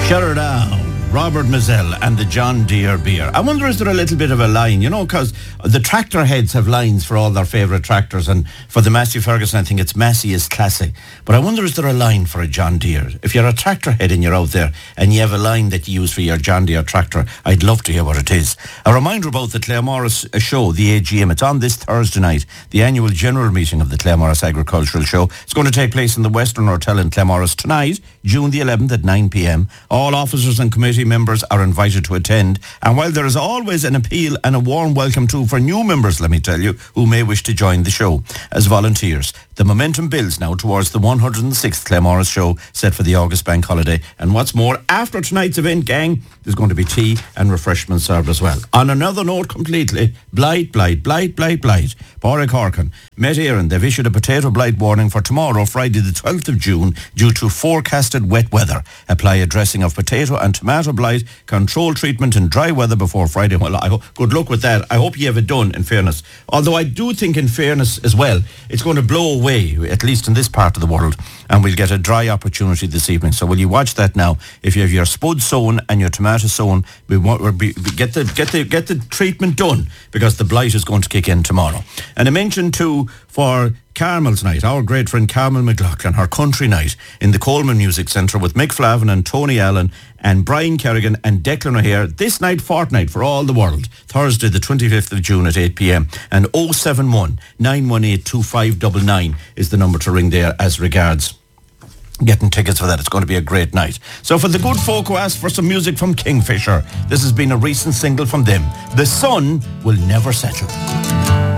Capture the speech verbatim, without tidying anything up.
Shut her down. Robert Mazzell and the John Deere beer. I wonder, is there a little bit of a line, you know, because the tractor heads have lines for all their favourite tractors, and for the Massey Ferguson, I think it's Massey is classic. But I wonder, is there a line for a John Deere? If you're a tractor head and you're out there and you have a line that you use for your John Deere tractor, I'd love to hear what it is. A reminder about the Claremorris show, the A G M. It's on this Thursday night, the annual general meeting of the Claremorris Agricultural Show. It's going to take place in the Western Hotel in Claremorris tonight, June the eleventh at nine p.m. All officers and committee members are invited to attend, and while there is always an appeal and a warm welcome too for new members, let me tell you, who may wish to join the show as volunteers, the momentum builds now towards the one hundred sixth Claremorris show set for the August bank holiday. And what's more, after tonight's event, gang, there's going to be tea and refreshments served as well. On another note completely, blight, blight, blight, blight, blight. Pádraig Harkin, Met Éireann, they've issued a potato blight warning for tomorrow, Friday the twelfth of June, due to forecasted wet weather. Apply a dressing of potato and tomato blight, control treatment in dry weather before Friday. Well, I ho- good luck with that. I hope you have it done, in fairness. Although I do think, in fairness as well, it's going to blow away, at least in this part of the world, and we'll get a dry opportunity this evening. So will you watch that now? If you have your spud sown and your tomato sown, we want, we'll be, get the get the get the treatment done, because the blight is going to kick in tomorrow. And I mentioned too, for Carmel's night, our great friend Carmel McLaughlin, her country night in the Coleman Music Centre with Mick Flavin and Tony Allen and Brian Kerrigan and Declan O'Hare. This night, fortnight for all the world. Thursday the twenty-fifth of June at eight p.m. And oh seven one, nine one eight, two five nine nine is the number to ring there as regards getting tickets for that. It's going to be a great night. So for the good folk who asked for some music from Kingfisher, this has been a recent single from them. The Sun Will Never Settle.